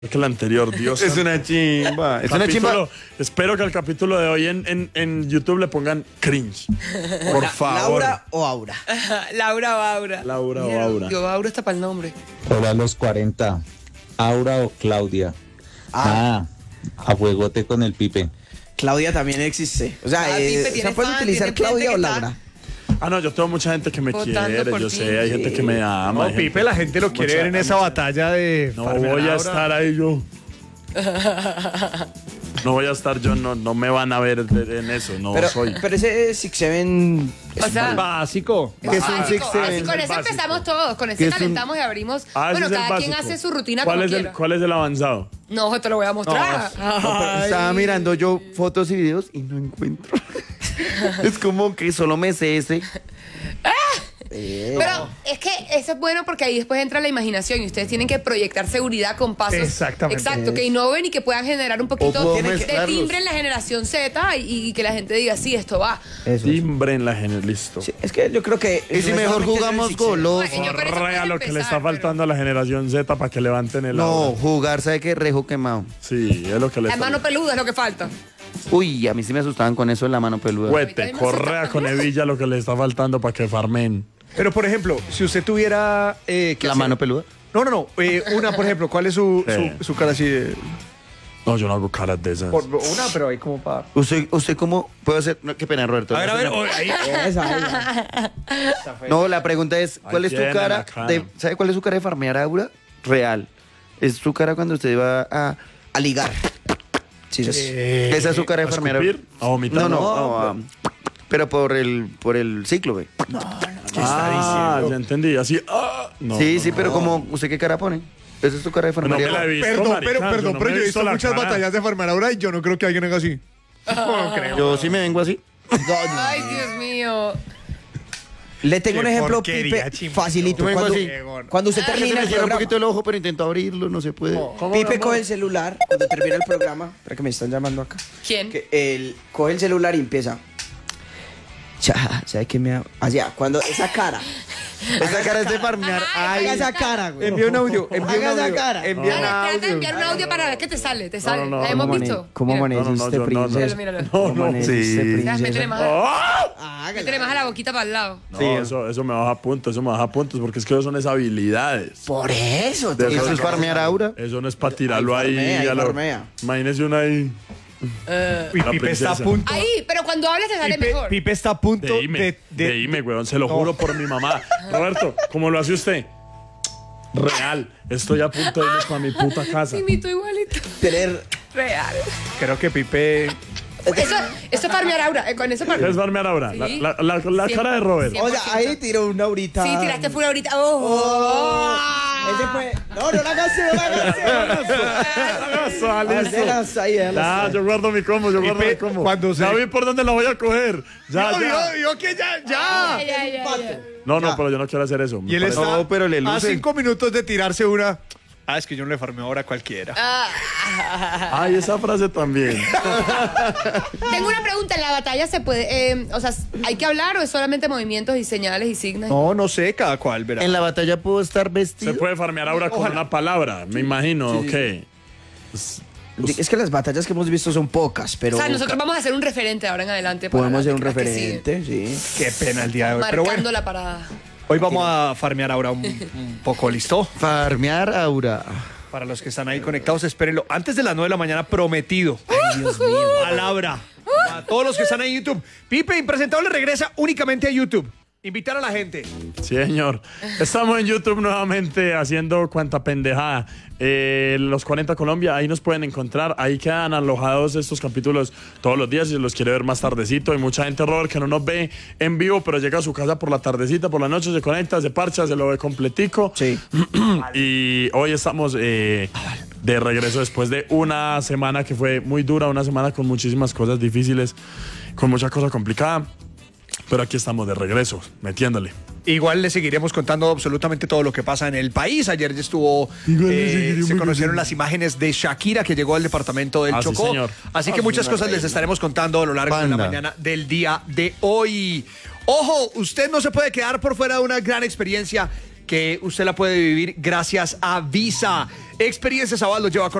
que el anterior, Dios. Es una chimba. Es una chimba. Espero que al capítulo de hoy en YouTube le pongan cringe. Por favor. ¿Laura o Aura? Laura o Aura. Laura o Aura. Yo, Aura está para el nombre. Hola los 40. ¿Aura o Claudia? A juegote con el Pipe. Claudia también existe. O sea, ¿se puede utilizar Claudia o Laura? Ah, no, yo tengo mucha gente que me Votando quiere, yo por ti. sé, hay gente que me ama. No, Pipe, la gente lo quiere ver en esa batalla de... No voy a estar ahí yo. No voy a estar yo, no me van a ver en eso, no soy. Pero ese 6-7 O sea, básico. ¿Qué es un básico. 6-7? Así con ese empezamos todos, con ese calentamos y abrimos. Ah, Bueno, ese es el cada quien básico. hace su rutina ¿Cuál como es quiera. ¿Cuál es el avanzado? No, te lo voy a mostrar. Estaba mirando yo fotos y videos y no encuentro. Es como que solo me sé ese. Pero es que eso es bueno porque ahí después entra la imaginación y ustedes tienen que proyectar seguridad con pasos. Exactamente. Exacto, que innoven y que puedan generar un poquito puedo de mezclarlos. timbre en la generación Z y que la gente diga, sí, esto va. Eso. Timbre en la listo. Sí, es que yo creo que... Y si mejor jugamos goloso. Bueno, yo con eso Correa puedo lo que le empezar, está faltando a la generación Z para que levanten el No, aura. jugar, ¿sabe qué? Rejo quemado. Sí, es lo que le La está mano peluda es lo que falta. Uy, a mí sí me asustaban con eso en la mano peluda. Cuete, Correa con Evilla lo que le está faltando para que farmen. Pero, por ejemplo, si usted tuviera... ¿qué ¿La hacer? mano peluda? No. Una, por ejemplo, ¿cuál es su cara así de...? No, yo no hago caras de esas. Una, pero ahí como para... ¿Usted cómo puede hacer? No, qué pena, Roberto. ahí. Esa. No, la pregunta es, ¿cuál es tu tiene cara? la cara. ¿Sabe cuál es su cara de farmear Aura? Real. Es su cara cuando usted va A ligar. Sí, eso es. esa es su cara de ¿A farmear escupir? ¿A vomitar? No, pero por el ciclo, güey. Ya entendí. Así. No, Sí, no, sí, pero como, ¿usted qué cara pone? Esa es tu cara de no me la he farmear. visto, Perdón, marica, pero me yo he visto la muchas cara. batallas de farmar ahora y yo no creo que alguien haga así. No creo. Yo sí me vengo así. Ay, Dios mío. Le tengo un Qué ejemplo, porquería, Pipe, chimbo. facilito. Yo vengo Cuando, así. cuando usted Se termina me el cierra un programa, poquito el ojo, pero intento abrirlo, no se puede. ¿Cómo, Pipe mi amor? coge el celular cuando termina el programa. Espera que me están llamando acá. ¿Quién? Que él coge el celular y empieza. ¿Sabe qué me ha...? Allá, cuando esa cara. Esa cara es de farmear. Ay, Haga esa cara, güey. Envía un audio. Haga esa cara. Envía un Dale, trata de audio. enviar un audio para ver qué te sale. Te sale. no, ¿La hemos ¿cómo visto? ¿Cómo Mira. amaneciste, yo no. princesa? Míralo. ¿Cómo amaneciste, Sí. Ya, métele princesa? más, métele más a la boquita para el lado. No, eso me baja puntos, porque es que eso son esas habilidades. Por eso. Eso es farmear Aura. Eso no es para tirarlo ahí. farmea, a lo- farmea. Imagínese una ahí. Uy, La Pipe está a princesa. punto. Ahí, pero cuando hablas te sale mejor. Pipe está a punto De irme, weón, se lo juro por mi mamá. Roberto, ¿cómo lo hace usted? Real, estoy a punto de irme para mi puta casa. Imito igualito. Tener... Real. Creo que Pipe... Eso es farmear Aura. Con eso ¿Qué es farmear. farmear ahora? Sí. La cara de Robert. Siempre. O sea, ahí tiró una ahorita. Sí, tiraste full ahorita. ¡Oh! Ese fue... No la gasté, no la gasté. Hágaselas ahí, Ya, yo guardo mi combo, yo guardo mi Pipe, combo. cuando se- Ya vi por dónde la voy a coger. Ya. Yo que ya. Ya. No, pero yo no quiero hacer eso. Y él Me está No, pero le a luce. 5 minutos de tirarse una... es que yo no le farmeo ahora a cualquiera. Ay, esa frase también. Tengo una pregunta. ¿En la batalla se puede, o sea, hay que hablar o es solamente movimientos y señales y signos? No sé, cada cual, verá. En la batalla puedo estar vestido. Se puede farmear ahora con una palabra, me imagino, ok. Es que las batallas que hemos visto son pocas, pero... O sea, nosotros vamos a ser un referente ahora en adelante. para Podemos ser un las que siguen. referente, sí. Qué pena el día de hoy. Pero Marcando bueno, la parada. hoy vamos a farmear ahora un poco, ¿listo? Farmear Aura. Para los que están ahí conectados, espérenlo. Antes de las 9 de la mañana, prometido. Dios mío. Palabra. A todos los que están en YouTube. Pipe Impresentable regresa únicamente a YouTube. Invitar a la gente. Sí, señor. Estamos en YouTube nuevamente haciendo cuanta pendejada. Los 40 Colombia, ahí nos pueden encontrar. Ahí quedan alojados estos capítulos todos los días. Si los quiere ver más tardecito. Hay mucha gente, Robert, que no nos ve en vivo, pero llega a su casa por la tardecita, por la noche, se conecta, se parcha, se lo ve completico. Sí. Y hoy estamos de regreso después de una semana que fue muy dura, una semana con muchísimas cosas difíciles, con mucha cosa complicada. Pero aquí estamos de regreso, metiéndole. Igual le seguiremos contando absolutamente todo lo que pasa en el país. Ayer ya estuvo, se conocieron las imágenes de Shakira que llegó al departamento del Sí, Chocó. señor. Así que muchas cosas les estaremos contando a lo largo de la mañana del día de hoy. Ojo, usted no se puede quedar por fuera de una gran experiencia que usted la puede vivir gracias a Visa. Experiencias Aval lo lleva con